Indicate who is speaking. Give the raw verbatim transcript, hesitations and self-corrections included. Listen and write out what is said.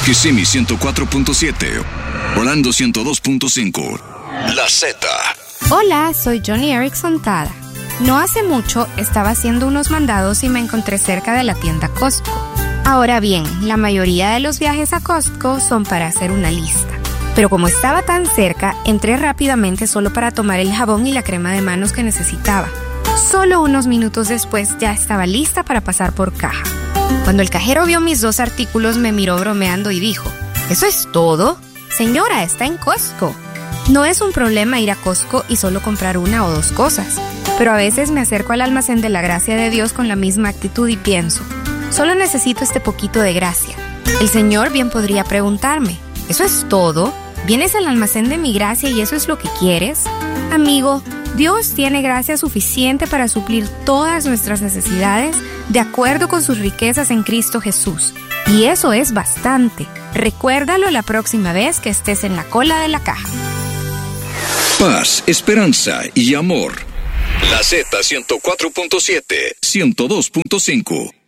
Speaker 1: Kissimmee ciento cuatro punto siete, Orlando ciento dos punto cinco. La Z.
Speaker 2: Hola, soy Johnny Erickson Tada. No hace mucho estaba haciendo unos mandados y me encontré cerca de la tienda Costco. Ahora bien, la mayoría de los viajes a Costco son para hacer una lista. Pero como estaba tan cerca, entré rápidamente solo para tomar el jabón y la crema de manos que necesitaba. Solo unos minutos después ya estaba lista para pasar por caja. Cuando el cajero vio mis dos artículos, me miró bromeando y dijo: ¿eso es todo? Señora, está en Costco. No es un problema ir a Costco y solo comprar una o dos cosas, pero a veces me acerco al almacén de la gracia de Dios con la misma actitud y pienso: solo necesito este poquito de gracia. El Señor bien podría preguntarme: ¿eso es todo? ¿Vienes al almacén de mi gracia y eso es lo que quieres? Amigo, Dios tiene gracia suficiente para suplir todas nuestras necesidades de acuerdo con sus riquezas en Cristo Jesús. Y eso es bastante. Recuérdalo la próxima vez que estés en la cola de la caja.
Speaker 1: Paz, esperanza y amor. La Z ciento cuatro punto siete, ciento dos punto cinco.